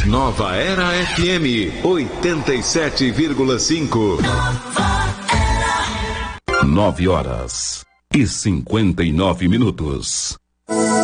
Nova Era FM 87,5. 9 horas e 59 minutos.